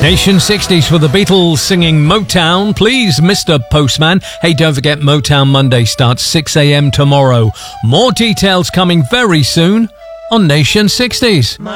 Nation 60s for the Beatles singing Motown. Please, Mr. Postman. Hey, don't forget Motown Monday starts 6 a.m. tomorrow. More details coming very soon on Nation 60s.